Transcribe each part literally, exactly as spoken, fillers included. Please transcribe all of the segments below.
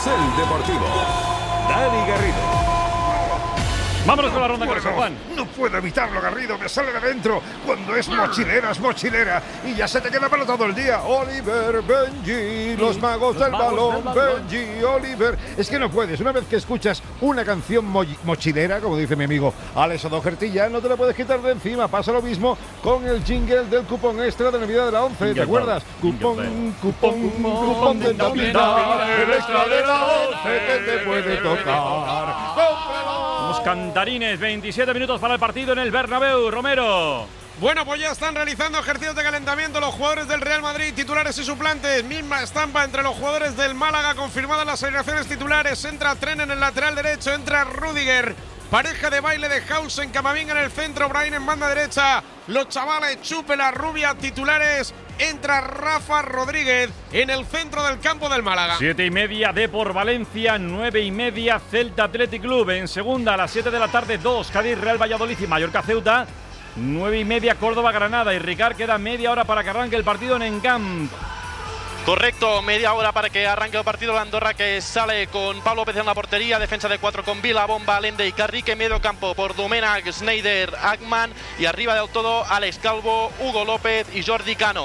Carrusel Deportivo. Dani Garrido. Vámonos con la ronda, no Carlos puedo, Juan. No puedo evitarlo, Garrido, me sale de dentro. Cuando es mochilera, es mochilera. Y ya se te queda para todo el día. Oliver, Benji, los magos del balón, Benji, Oliver. Es que no puedes. Una vez que escuchas una canción mo mochilera, como dice mi amigo Alex O'Doherty, ya no te la puedes quitar de encima. Pasa lo mismo con el jingle del cupón extra de Navidad de la once. ¿Te acuerdas? Cupón, cupón, cupón de Navidad. El extra de la once que te puede tocar. Somos cantarines, veintisiete minutos para el partido en el Bernabéu. Romero. Bueno, pues ya están realizando ejercicios de calentamiento los jugadores del Real Madrid, titulares y suplentes. Misma estampa entre los jugadores del Málaga, confirmadas las alineaciones titulares. Entra Tren en el lateral derecho, entra Rüdiger. Pareja de baile de Hausen, Camavinga en el centro, Brahim en banda derecha. Los chavales Chupe, la rubia, titulares. Entra Rafa Rodríguez en el centro del campo del Málaga. Siete y media de por Valencia, nueve y media Celta Athletic Club. En segunda a las siete de la tarde, dos Cádiz Real Valladolid y Mallorca Ceuta. Nueve y media Córdoba Granada. Y Ricard, queda media hora para que arranque el partido en Encamp. Correcto, media hora para que arranque el partido. La Andorra, que sale con Pablo López en la portería, defensa de cuatro con Vila, Bomba, Lende y Carrique, medio campo por Domènech, Sneijder, Ackman y arriba del todo Alex Calvo, Hugo López y Jordi Cano.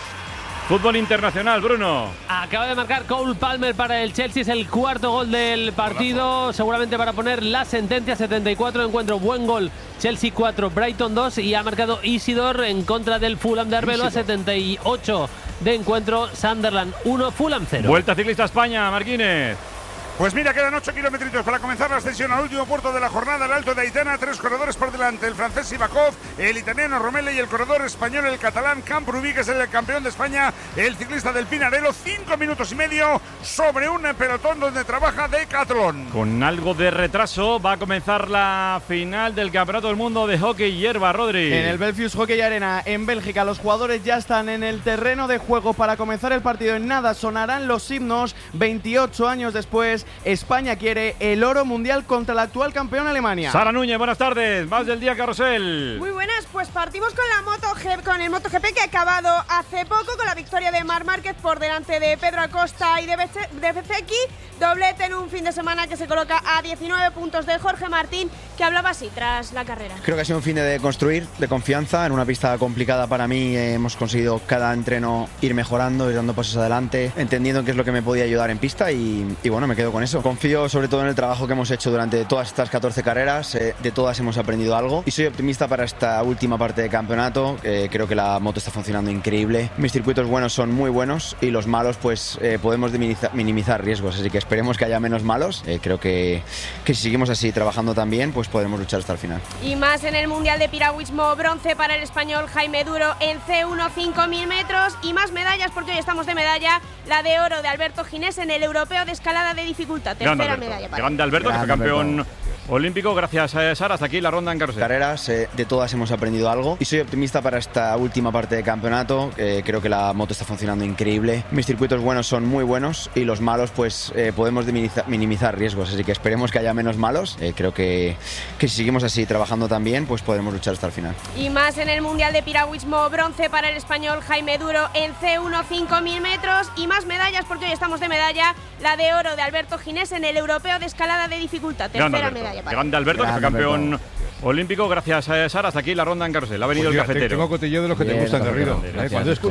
Fútbol internacional, Bruno. Acaba de marcar Cole Palmer para el Chelsea, es el cuarto gol del partido, seguramente para poner la sentencia. Setenta y cuatro de encuentro, buen gol. Chelsea cuatro, Brighton dos, y ha marcado Isidor en contra del Fulham de Arbeloa. Setenta y ocho de encuentro, Sunderland uno, Fulham cero. Vuelta ciclista a España, Marquínez. Pues mira, quedan ocho kilómetros para comenzar la ascensión al último puerto de la jornada, el Alto de Aitana. Tres corredores por delante, el francés Sivakov, el italiano Romele y el corredor español, el catalán Camprubí, que es el campeón de España, el ciclista del Pinarello. Cinco minutos y medio sobre un pelotón donde trabaja Decathlon. Con algo de retraso va a comenzar la final del Campeonato del Mundo de Hockey Hierba, Rodri. En el Belfius Hockey Arena, en Bélgica, los jugadores ya están en el terreno de juego para comenzar el partido. En nada sonarán los himnos. veintiocho años después, España quiere el oro mundial contra la actual campeona Alemania. Sara Núñez, buenas tardes. Más del día, Carrusel. Muy buenas, pues partimos con la MotoGP, con el MotoGP, que ha acabado hace poco con la victoria de Marc Márquez por delante de Pedro Acosta y de Bezzecchi. Doblete en un fin de semana que se coloca a diecinueve puntos de Jorge Martín, que hablaba así tras la carrera. Creo que ha sido un fin de construir, de confianza, en una pista complicada para mí. Eh, hemos conseguido cada entreno ir mejorando, ir dando pasos adelante, entendiendo qué es lo que me podía ayudar en pista y, y bueno, me quedo con eso. Confío sobre todo en el trabajo que hemos hecho durante todas estas catorce carreras, eh, de todas hemos aprendido algo y soy optimista para esta última parte de campeonato. Eh, creo que la moto está funcionando increíble, mis circuitos buenos son muy buenos y los malos pues eh, podemos minimizar, minimizar riesgos, así que esperemos que haya menos malos. Eh, creo que, que si seguimos así trabajando también pues podremos luchar hasta el final. Y más en el Mundial de Piragüismo, bronce para el español Jaime Duro en C uno, cinco mil metros, y más medallas porque hoy estamos de medalla, la de oro de Alberto Ginés en el Europeo de Escalada de Dificultad. Tercera medalla para Grande Alberto, que fue campeón olímpico. Gracias, Sara. Hasta aquí la ronda en Carrusel. Carreras, eh, de todas hemos aprendido algo y soy optimista para esta última parte de campeonato. Eh, creo que la moto está funcionando increíble, mis circuitos buenos son muy buenos y los malos pues eh, podemos minimizar, minimizar riesgos, así que esperemos que haya menos malos. Eh, creo que, que si seguimos así trabajando también pues podremos luchar hasta el final. Y más en el Mundial de Piragüismo, bronce para el español Jaime Duro en C uno, cinco mil metros, y más medallas porque hoy estamos de medalla, la de oro de Alberto Ginés en el Europeo de Escalada de Dificultad. Tercera medalla para Grande Alberto, que fue campeón olímpico. Gracias, Sara. Hasta aquí la ronda en Carrusel. Ha venido pues el mira, cafetero. Tengo cotilleo de los que Bien, te gustan, Garrido. gracias. Cuando